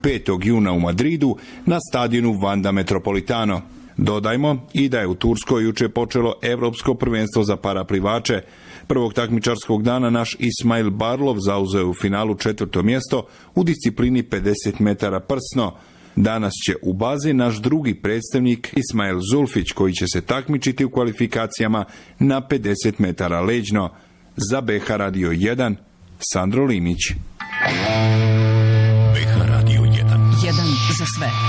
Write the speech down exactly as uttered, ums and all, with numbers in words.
petog juna u Madridu na stadionu Wanda Metropolitano. Dodajmo i da je u Turskoj juče počelo Evropsko prvenstvo za paraplivače. Prvog takmičarskog dana naš Ismail Barlov zauzeo u finalu četvrto mjesto u disciplini pedeset metara prsno. Danas će u bazi naš drugi predstavnik Ismail Zulfić, koji će se takmičiti u kvalifikacijama na pedeset metara leđno. Za B H Radio jedan, Sandro Limić. B H Radio jedan. jedan za sve.